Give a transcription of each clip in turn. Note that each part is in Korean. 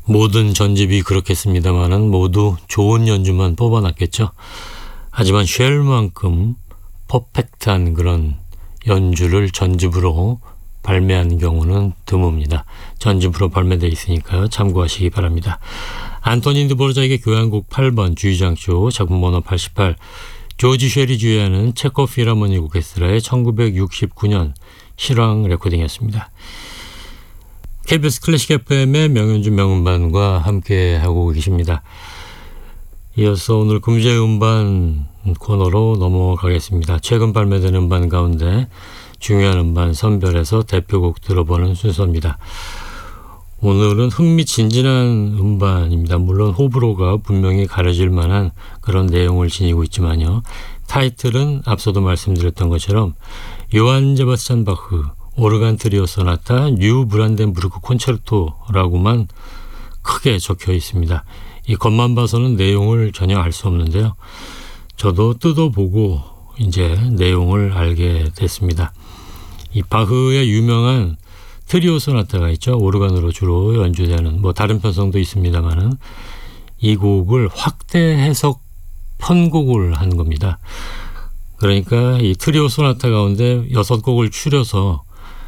모든 전집이 그렇겠습니다만은 모두 좋은 연주만 뽑아놨겠죠. 하지만 쉘만큼 퍼펙트한 그런 연주를 전집으로 발매한 경우는 드뭅니다. 전집으로 발매되어 있으니까요. 참고하시기 바랍니다. 안토닌 드보르자크의 교향곡 8번 주의장조 작품 번호 88, 조지 쉘이 주의하는 체코프 필하모닉 오케스트라의 1969년 실황 레코딩이었습니다. KBS 클래식 FM의 명연주 명음반과 함께하고 계십니다. 이어서 오늘 금주의 음반 코너로 넘어가겠습니다. 최근 발매된 음반 가운데 중요한 음반 선별해서 대표곡 들어보는 순서입니다. 오늘은 흥미진진한 음반입니다. 물론 호불호가 분명히 가려질 만한 그런 내용을 지니고 있지만요. 타이틀은 앞서도 말씀드렸던 것처럼 요한 세바스찬 바흐 오르간 트리오 소나타 뉴 브란덴부르크 콘체르토라고만 크게 적혀 있습니다. 이 겉만 봐서는 내용을 전혀 알 수 없는데요. 저도 뜯어보고 이제 내용을 알게 됐습니다. 이 바흐의 유명한 트리오 소나타가 있죠. 오르간으로 주로 연주되는 다른 편성도 있습니다만은 이 곡을 확대 해석 편곡을 한 겁니다. 그러니까 이 트리오 소나타 가운데 6곡을 추려서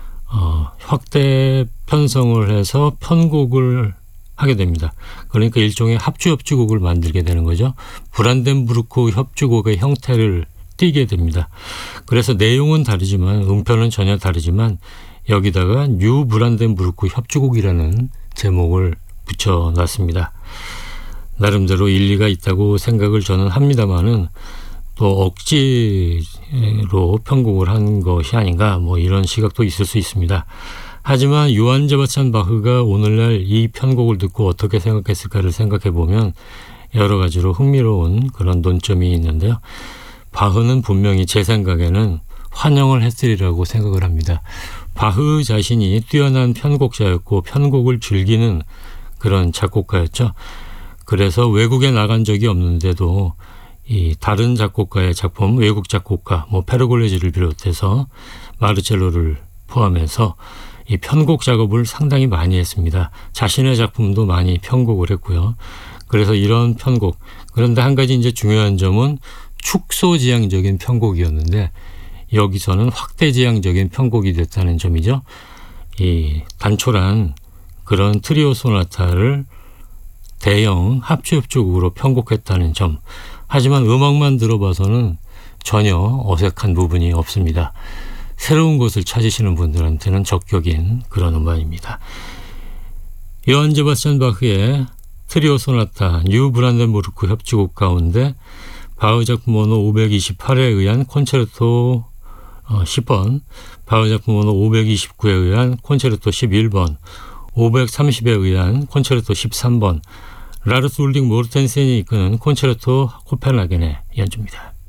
확대 편성을 해서 편곡을 하게 됩니다. 그러니까 일종의 합주협주곡을 만들게 되는 거죠. 브란덴부르크 협주곡의 형태를 띠게 됩니다. 그래서 내용은 다르지만 음편은 전혀 다르지만 여기다가 뉴 브란덴부르크 협주곡이라는 제목을 붙여놨습니다. 나름대로 일리가 있다고 생각을 저는 합니다만은 또 억지로 편곡을 한 것이 아닌가 이런 시각도 있을 수 있습니다. 하지만 요한 세바스찬 바흐가 오늘날 이 편곡을 듣고 어떻게 생각했을까를 생각해 보면 여러 가지로 흥미로운 그런 논점이 있는데요. 바흐는 분명히 제 생각에는 환영을 했으리라고 생각을 합니다. 바흐 자신이 뛰어난 편곡자였고 편곡을 즐기는 그런 작곡가였죠. 그래서 외국에 나간 적이 없는데도 이 다른 작곡가의 작품, 외국 작곡가, 페르골레지를 비롯해서 마르첼로를 포함해서 이 편곡 작업을 상당히 많이 했습니다. 자신의 작품도 많이 편곡을 했고요. 그래서 이런 편곡, 그런데 한 가지 이제 중요한 점은 축소지향적인 편곡이었는데 여기서는 확대지향적인 편곡이 됐다는 점이죠. 이 단촐한 그런 트리오 소나타를 대형 합주협주곡으로 편곡했다는 점. 하지만 음악만 들어봐서는 전혀 어색한 부분이 없습니다. 새로운 것을 찾으시는 분들한테는 적격인 그런 음반입니다. 요한 세바스찬 바흐의 트리오 소나타 뉴 브란덴부르크 협주곡 가운데 바흐 작품 번호 528에 의한 콘체르토 10번, 바흐 작품 번호 529에 의한 콘체르토 11번, 530에 의한 콘체르토 13번, 라르스 울릭 모르텐센이 이끄는 콘체르토 코펜하겐의 연주입니다.